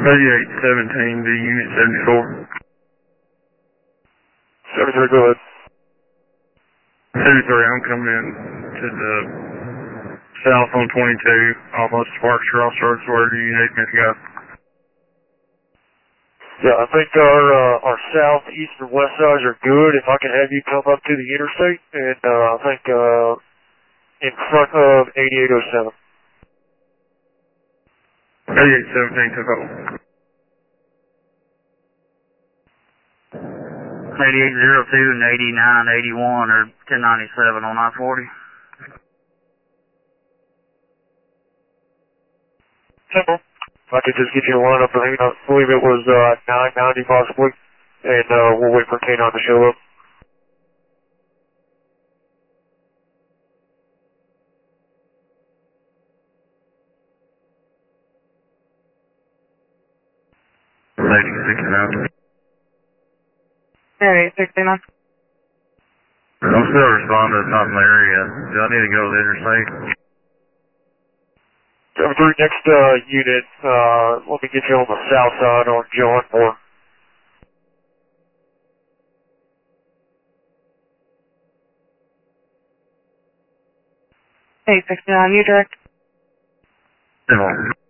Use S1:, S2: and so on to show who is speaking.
S1: 3817 to Unit 74.
S2: 73, go ahead.
S1: 73, I'm coming in to the south on 22, almost Sparks Crossroads, where do you need me to go?
S2: Yeah, I think our south, east, and west sides are good. If I can have you come up to the interstate, and I think in front of 8807.
S1: 3817 took over.
S3: 8802 and 8981 or 1097 on I-40.
S2: Simple. If I could just get you a lineup, I believe it was 990 possibly, and we'll wait for K9 to show up.
S1: Lady 69.
S4: 3869.
S1: I'm still responding, it's not in the area. Do I need to go to the interstate?
S2: 73, next unit, let me get you on the south side on John Moore.
S4: Hey, 69, you direct.
S1: Come on.